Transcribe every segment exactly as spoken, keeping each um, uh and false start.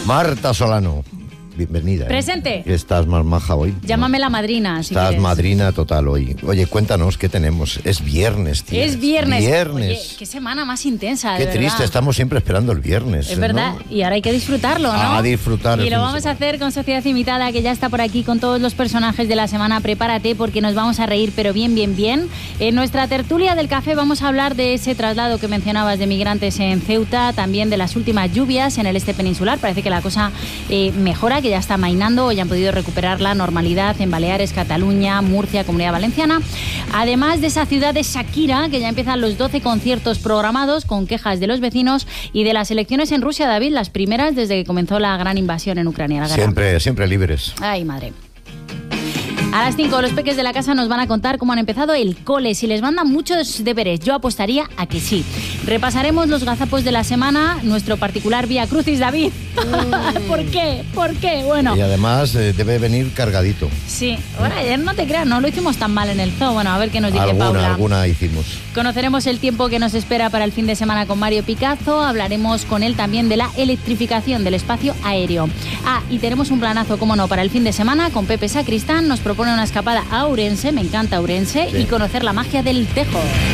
Marta Solano, bienvenida. Presente. ¿eh? Estás más maja hoy. Llámame ¿no? la madrina, si Estás quieres. madrina total hoy. Oye, cuéntanos, ¿qué tenemos? Es viernes, tío. Es viernes. Viernes. Oye, qué semana más intensa, Qué de triste, verdad. estamos siempre esperando el viernes. Es verdad, ¿no? y ahora hay que disfrutarlo, ¿no? A disfrutar. Y lo vamos a hacer con Sociedad Imitada, que ya está por aquí con todos los personajes de la semana. Prepárate porque nos vamos a reír, pero bien, bien, bien. En nuestra tertulia del café vamos a hablar de ese traslado que mencionabas de migrantes en Ceuta, también de las últimas lluvias en el este peninsular. Parece que la cosa eh, mejora, que ya está amainando, ya han podido recuperar la normalidad en Baleares, Cataluña, Murcia, Comunidad Valenciana. Además de esa ciudad de Shakira, que ya empiezan los doce conciertos programados con quejas de los vecinos, y de las elecciones en Rusia, David, las primeras desde que comenzó la gran invasión en Ucrania. La guerra. Siempre, siempre libres. Ay, madre. A las cinco los peques de la casa nos van a contar cómo han empezado el cole, si les mandan muchos deberes. Yo apostaría a que sí. Repasaremos los gazapos de la semana, nuestro particular Vía Crucis, David. Mm. ¿Por qué? ¿Por qué? Bueno. Y además eh, debe venir cargadito. Sí. Bueno, ayer no te creas, no lo hicimos tan mal en el zoo. Bueno, a ver qué nos dice alguna, Paula. Alguna hicimos. Conoceremos el tiempo que nos espera para el fin de semana con Mario Picazo. Hablaremos con él también de la electrificación del espacio aéreo. Ah, y tenemos un planazo, como no, para el fin de semana con Pepe Sacristán. Nos propone una escapada a Ourense, me encanta Ourense, sí. Y conocer la magia del tejo.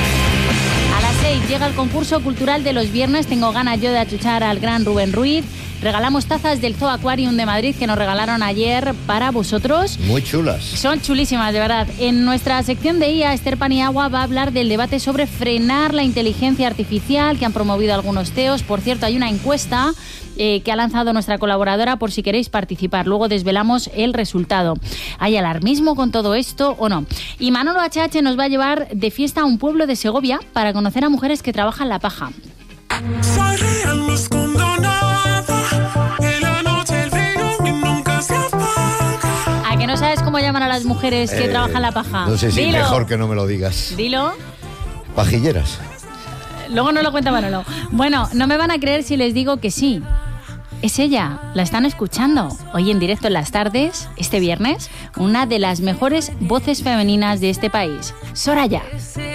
A las seis llega el concurso cultural de los viernes. Tengo ganas yo de achuchar al gran Rubén Ruiz. Regalamos tazas del Zoo Aquarium de Madrid que nos regalaron ayer para vosotros. Muy chulas. Son chulísimas, de verdad. En nuestra sección de I A, Esther Paniagua va a hablar del debate sobre frenar la inteligencia artificial que han promovido algunos C E Os. Por cierto, hay una encuesta eh, que ha lanzado nuestra colaboradora por si queréis participar. Luego desvelamos el resultado. ¿Hay alarmismo con todo esto o no? Y Manolo H H nos va a llevar de fiesta a un pueblo de Segovia para conocer a mujeres que trabajan la paja. Soy real, no escondo nada. En la noche el frío y nunca se apaga. ¿A que no sabes cómo llaman a las mujeres que eh, trabajan la paja? No sé si Dilo. Mejor que no me lo digas. Dilo. Pajilleras. Luego no lo cuenta Manolo. Bueno, no me van a creer si les digo que sí. Es ella, la están escuchando. Hoy en directo en las tardes, este viernes, una de las mejores voces femeninas de este país, Soraya.